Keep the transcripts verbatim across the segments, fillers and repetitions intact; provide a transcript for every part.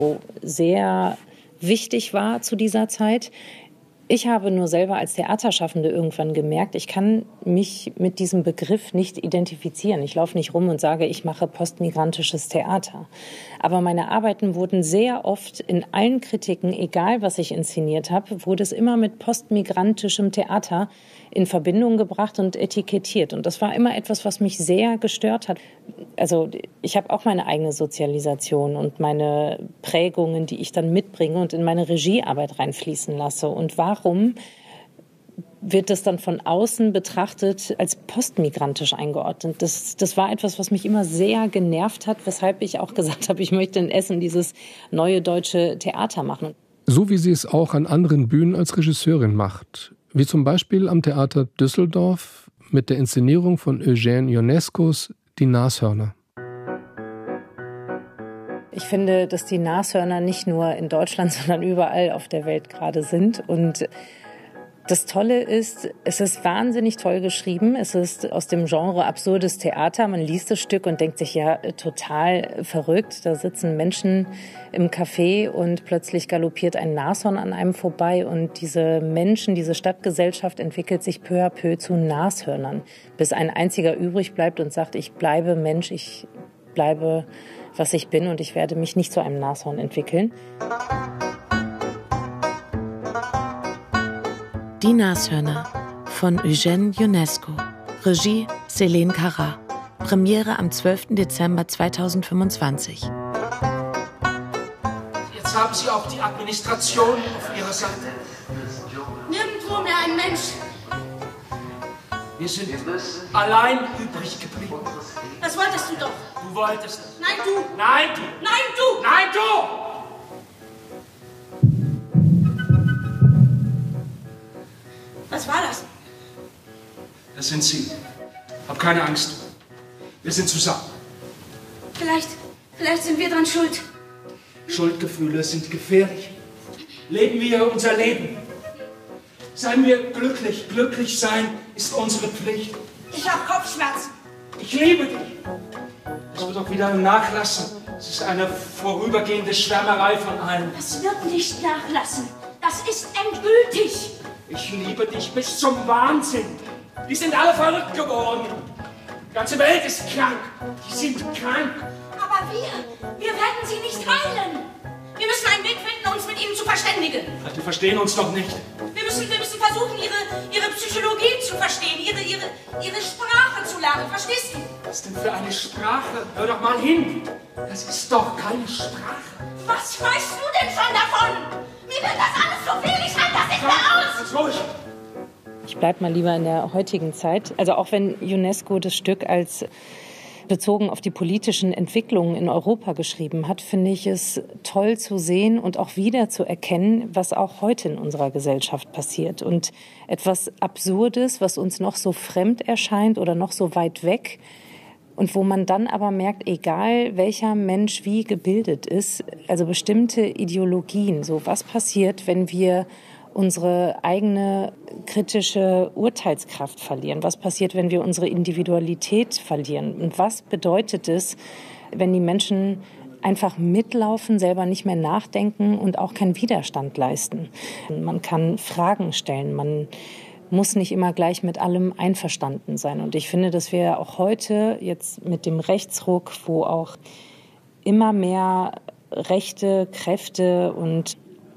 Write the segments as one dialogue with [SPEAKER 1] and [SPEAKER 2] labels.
[SPEAKER 1] sehr wichtig war zu dieser Zeit. Ich habe nur selber als Theaterschaffende irgendwann gemerkt, ich kann mich mit diesem Begriff nicht identifizieren. Ich laufe nicht rum und sage, ich mache postmigrantisches Theater. Aber meine Arbeiten wurden sehr oft in allen Kritiken, egal was ich inszeniert habe, wurde es immer mit postmigrantischem Theater in Verbindung gebracht und etikettiert. Und das war immer etwas, was mich sehr gestört hat. Also ich habe auch meine eigene Sozialisation und meine Prägungen, die ich dann mitbringe und in meine Regiearbeit reinfließen lasse. Und warum wird das dann von außen betrachtet als postmigrantisch eingeordnet? Das, das war etwas, was mich immer sehr genervt hat, weshalb ich auch gesagt habe, ich möchte in Essen dieses neue deutsche Theater machen.
[SPEAKER 2] So wie sie es auch an anderen Bühnen als Regisseurin macht. Wie zum Beispiel am Theater Düsseldorf mit der Inszenierung von Eugène Ionescos Die Nashörner.
[SPEAKER 1] Ich finde, dass die Nashörner nicht nur in Deutschland, sondern überall auf der Welt gerade sind. Und das Tolle ist, es ist wahnsinnig toll geschrieben. Es ist aus dem Genre absurdes Theater. Man liest das Stück und denkt sich, ja, total verrückt. Da sitzen Menschen im Café und plötzlich galoppiert ein Nashorn an einem vorbei. Und diese Menschen, diese Stadtgesellschaft entwickelt sich peu à peu zu Nashörnern, bis ein einziger übrig bleibt und sagt, ich bleibe Mensch, ich bleibe, was ich bin und ich werde mich nicht zu einem Nashorn entwickeln.
[SPEAKER 3] Die Nashörner von Eugène Ionesco. Regie Céline Carrat. Premiere am zwölften Dezember zweitausendfünfundzwanzig.
[SPEAKER 4] Jetzt haben Sie auch die Administration auf Ihrer Seite.
[SPEAKER 5] Nirgendwo mehr ein Mensch.
[SPEAKER 4] Wir sind allein übrig geblieben.
[SPEAKER 5] Das wolltest du doch.
[SPEAKER 4] Du wolltest.
[SPEAKER 5] Nein, du.
[SPEAKER 4] Nein, du.
[SPEAKER 5] Nein, du.
[SPEAKER 4] Nein, du.
[SPEAKER 5] Was war das?
[SPEAKER 4] Das sind Sie. Hab keine Angst. Wir sind zusammen.
[SPEAKER 5] Vielleicht, vielleicht sind wir dran schuld.
[SPEAKER 4] Schuldgefühle sind gefährlich. Leben wir unser Leben. Seien wir glücklich. Glücklich sein ist unsere Pflicht.
[SPEAKER 5] Ich habe Kopfschmerzen.
[SPEAKER 4] Ich liebe dich. Das wird auch wieder nachlassen. Es ist eine vorübergehende Schwärmerei von allen.
[SPEAKER 5] Das wird nicht nachlassen. Das ist endgültig.
[SPEAKER 4] Ich liebe dich bis zum Wahnsinn. Die sind alle verrückt geworden. Die ganze Welt ist krank. Die sind krank.
[SPEAKER 5] Aber wir, wir werden sie nicht heilen. Wir müssen einen Weg finden, uns mit ihnen zu verständigen.
[SPEAKER 4] Die verstehen uns doch nicht.
[SPEAKER 5] Wir müssen, wir müssen versuchen, ihre, ihre Psychologie zu verstehen, ihre, ihre, ihre Sprache zu lernen. Verstehst du?
[SPEAKER 4] Was denn für eine Sprache? Hör doch mal hin. Das ist doch keine Sprache.
[SPEAKER 5] Was weißt du denn schon davon? Mir wird das alles so viel, ich halte das nicht mehr aus.
[SPEAKER 4] Ganz ruhig.
[SPEAKER 1] Ich bleibe mal lieber in der heutigen Zeit. Also auch wenn Ionesco das Stück als bezogen auf die politischen Entwicklungen in Europa geschrieben hat, finde ich es toll zu sehen und auch wieder zu erkennen, was auch heute in unserer Gesellschaft passiert. Und etwas Absurdes, was uns noch so fremd erscheint oder noch so weit weg und wo man dann aber merkt, egal welcher Mensch wie gebildet ist, also bestimmte Ideologien, so was passiert, wenn wir unsere eigene kritische Urteilskraft verlieren? Was passiert, wenn wir unsere Individualität verlieren? Und was bedeutet es, wenn die Menschen einfach mitlaufen, selber nicht mehr nachdenken und auch keinen Widerstand leisten? Man kann Fragen stellen, man muss nicht immer gleich mit allem einverstanden sein. Und ich finde, dass wir auch heute jetzt mit dem Rechtsruck, wo auch immer mehr rechte Kräfte und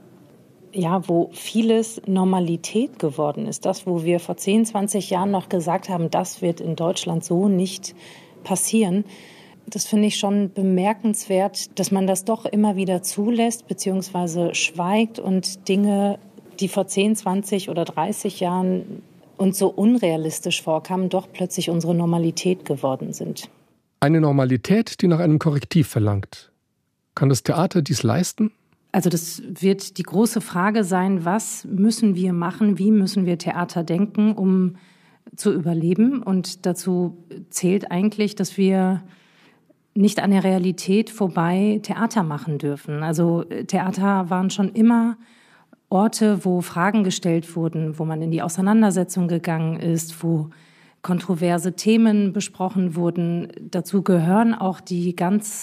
[SPEAKER 1] ja, wo vieles Normalität geworden ist. Das, wo wir vor zehn, zwanzig Jahren noch gesagt haben, das wird in Deutschland so nicht passieren. Das finde ich schon bemerkenswert, dass man das doch immer wieder zulässt, beziehungsweise schweigt und Dinge, die vor zehn, zwanzig oder dreißig Jahren uns so unrealistisch vorkamen, doch plötzlich unsere Normalität geworden sind.
[SPEAKER 2] Eine Normalität, die nach einem Korrektiv verlangt. Kann das Theater dies leisten?
[SPEAKER 1] Also das wird die große Frage sein, was müssen wir machen, wie müssen wir Theater denken, um zu überleben? Und dazu zählt eigentlich, dass wir nicht an der Realität vorbei Theater machen dürfen. Also Theater waren schon immer Orte, wo Fragen gestellt wurden, wo man in die Auseinandersetzung gegangen ist, wo kontroverse Themen besprochen wurden. Dazu gehören auch die ganz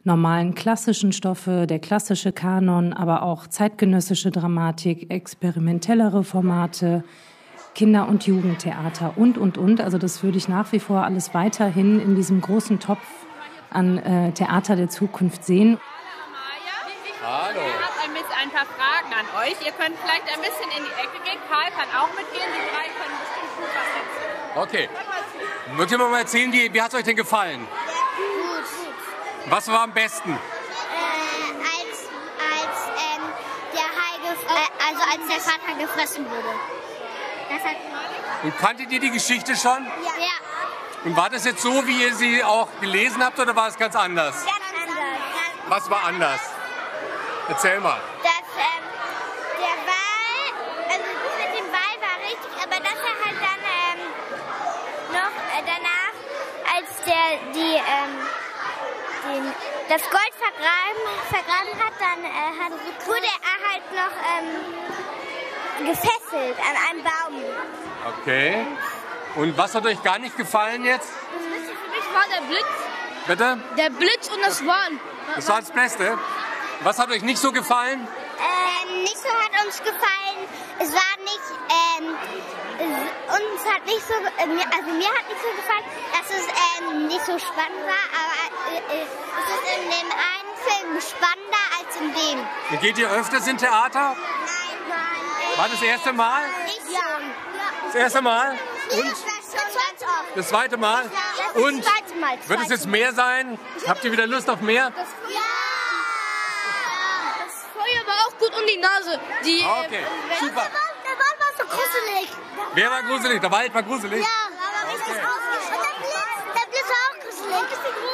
[SPEAKER 1] normalen klassischen Stoffe, der klassische Kanon, aber auch zeitgenössische Dramatik, experimentellere Formate, Kinder- und Jugendtheater und, und, und. Also das würde ich nach wie vor alles weiterhin in diesem großen Topf an äh, Theater der Zukunft sehen.
[SPEAKER 6] Hallo. Ich habe ein paar Fragen an euch. Ihr könnt vielleicht ein bisschen in die Ecke gehen. Karl kann auch mitgehen. Die drei können bestimmt gut was erzählen.
[SPEAKER 7] Okay. Wollt ihr mir mal erzählen, wie, wie hat es euch denn gefallen?
[SPEAKER 8] Gut.
[SPEAKER 7] Was war am besten?
[SPEAKER 8] Äh, als als ähm, der Hai gef- äh, also als der Vater gefressen wurde. Das hat
[SPEAKER 7] Und kanntet ihr die Geschichte schon?
[SPEAKER 8] ja. ja.
[SPEAKER 7] Und war das jetzt so, wie ihr sie auch gelesen habt, oder war es ganz anders?
[SPEAKER 8] Ganz anders.
[SPEAKER 7] Was war anders? Erzähl mal.
[SPEAKER 8] Dass ähm, der Wal, also das mit dem Wal war richtig, aber dass er halt dann ähm, noch äh, danach, als der die ähm, den, das Gold vergraben, vergraben hat, dann äh, hat, wurde er halt noch ähm, gefesselt an einem Baum.
[SPEAKER 7] Okay. Und was hat euch gar nicht gefallen jetzt?
[SPEAKER 9] Das Beste für mich war der Blitz.
[SPEAKER 7] Bitte?
[SPEAKER 9] Der Blitz und das Wal.
[SPEAKER 7] Das war das Beste. Was hat euch nicht so gefallen?
[SPEAKER 8] Ähm, nicht so hat uns gefallen. Es war nicht, ähm, es, uns hat nicht so, äh, mir- also mir hat nicht so gefallen, dass es ähm, nicht so spannend war, aber äh, äh, es ist in dem einen Film spannender als in dem.
[SPEAKER 7] Und geht ihr öfters in Theater?
[SPEAKER 8] Nein, nein.
[SPEAKER 7] War das erste Mal?
[SPEAKER 8] Ich schon.
[SPEAKER 7] Das erste Mal?
[SPEAKER 8] Und?
[SPEAKER 7] Und
[SPEAKER 8] Das war schon ganz oft.
[SPEAKER 7] das zweite Mal?
[SPEAKER 8] Das ist
[SPEAKER 7] Und
[SPEAKER 8] das zweite Mal.
[SPEAKER 7] wird es jetzt mehr sein? Habt ihr wieder Lust auf mehr?
[SPEAKER 8] Ja!
[SPEAKER 9] Das Feuer war auch gut um die Nase. Die, äh,
[SPEAKER 7] Okay, super.
[SPEAKER 8] Der Wald war so gruselig.
[SPEAKER 7] Wer war gruselig? Der Wald war gruselig?
[SPEAKER 8] Ja, aber richtig
[SPEAKER 7] Okay.
[SPEAKER 8] gruselig. Und der Blitz, der Blitz war auch gruselig.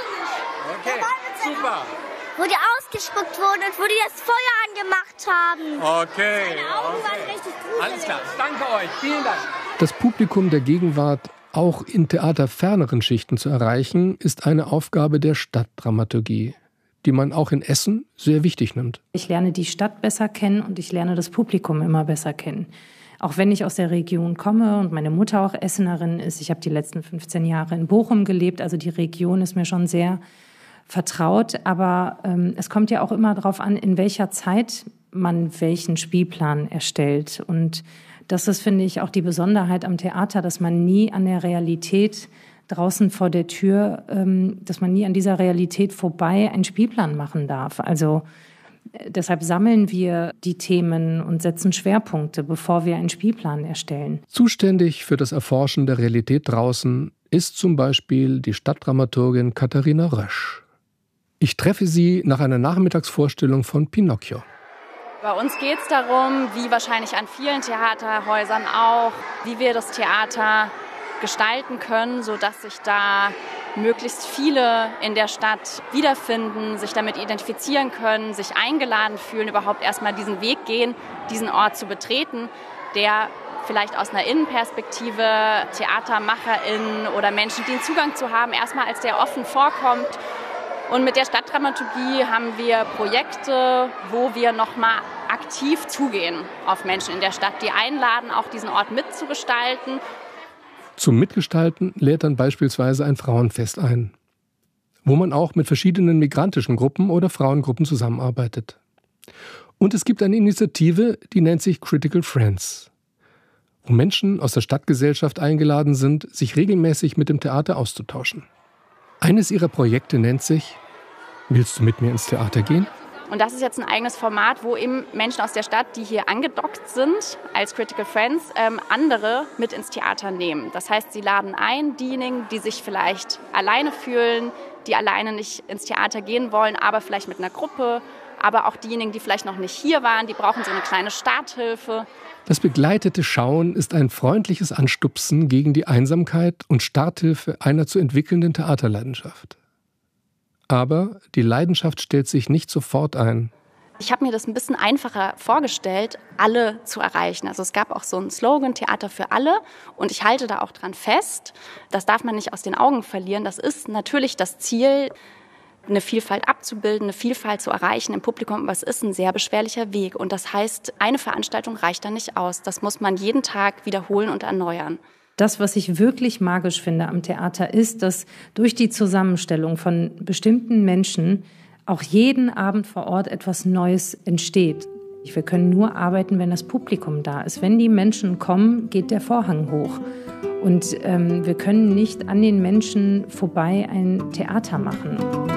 [SPEAKER 7] Okay, super.
[SPEAKER 8] Wo die ausgespuckt wurden und wo die das Feuer angemacht haben.
[SPEAKER 7] Okay.
[SPEAKER 8] Augen waren
[SPEAKER 7] okay.
[SPEAKER 8] richtig gruselig.
[SPEAKER 7] Alles klar, danke euch. Vielen Dank.
[SPEAKER 2] Das Publikum der Gegenwart auch in theaterferneren Schichten zu erreichen, ist eine Aufgabe der Stadtdramaturgie, die man auch in Essen sehr wichtig nimmt.
[SPEAKER 1] Ich lerne die Stadt besser kennen und ich lerne das Publikum immer besser kennen. Auch wenn ich aus der Region komme und meine Mutter auch Essenerin ist. Ich habe die letzten fünfzehn Jahre in Bochum gelebt, also die Region ist mir schon sehr vertraut. Aber ähm, es kommt ja auch immer darauf an, in welcher Zeit man welchen Spielplan erstellt. Und das ist, finde ich, auch die Besonderheit am Theater, dass man nie an der Realität draußen vor der Tür, ähm, dass man nie an dieser Realität vorbei einen Spielplan machen darf. Also äh, deshalb sammeln wir die Themen und setzen Schwerpunkte, bevor wir einen Spielplan erstellen.
[SPEAKER 2] Zuständig für das Erforschen der Realität draußen ist zum Beispiel die Stadtdramaturgin Katharina Rösch. Ich treffe sie nach einer Nachmittagsvorstellung von Pinocchio.
[SPEAKER 10] Bei uns geht es darum, wie wahrscheinlich an vielen Theaterhäusern auch, wie wir das Theater gestalten können, sodass sich da möglichst viele in der Stadt wiederfinden, sich damit identifizieren können, sich eingeladen fühlen, überhaupt erstmal diesen Weg gehen, diesen Ort zu betreten, der vielleicht aus einer Innenperspektive TheatermacherInnen oder Menschen, die einen Zugang zu haben, erstmal als der offen vorkommt. Und mit der Stadtdramaturgie haben wir Projekte, wo wir nochmal aktiv zugehen auf Menschen in der Stadt, die einladen, auch diesen Ort mitzugestalten.
[SPEAKER 2] Zum Mitgestalten lädt dann beispielsweise ein Frauenfest ein, wo man auch mit verschiedenen migrantischen Gruppen oder Frauengruppen zusammenarbeitet. Und es gibt eine Initiative, die nennt sich Critical Friends, wo Menschen aus der Stadtgesellschaft eingeladen sind, sich regelmäßig mit dem Theater auszutauschen. Eines ihrer Projekte nennt sich »Willst du mit mir ins Theater gehen?«
[SPEAKER 10] Und das ist jetzt ein eigenes Format, wo eben Menschen aus der Stadt, die hier angedockt sind, als Critical Friends, ähm, andere mit ins Theater nehmen. Das heißt, sie laden ein, diejenigen, die sich vielleicht alleine fühlen, die alleine nicht ins Theater gehen wollen, aber vielleicht mit einer Gruppe, aber auch diejenigen, die vielleicht noch nicht hier waren, die brauchen so eine kleine Starthilfe.
[SPEAKER 2] Das begleitete Schauen ist ein freundliches Anstupsen gegen die Einsamkeit und Starthilfe einer zu entwickelnden Theaterleidenschaft. Aber die Leidenschaft stellt sich nicht sofort ein.
[SPEAKER 10] Ich habe mir das ein bisschen einfacher vorgestellt, alle zu erreichen. Also es gab auch so einen Slogan, Theater für alle. Und ich halte da auch dran fest. Das darf man nicht aus den Augen verlieren. Das ist natürlich das Ziel, eine Vielfalt abzubilden, eine Vielfalt zu erreichen im Publikum. Aber es ist ein sehr beschwerlicher Weg. Und das heißt, eine Veranstaltung reicht da nicht aus. Das muss man jeden Tag wiederholen und erneuern.
[SPEAKER 1] Das, was ich wirklich magisch finde am Theater, ist, dass durch die Zusammenstellung von bestimmten Menschen auch jeden Abend vor Ort etwas Neues entsteht. Wir können nur arbeiten, wenn das Publikum da ist. Wenn die Menschen kommen, geht der Vorhang hoch. Und ähm, wir können nicht an den Menschen vorbei ein Theater machen.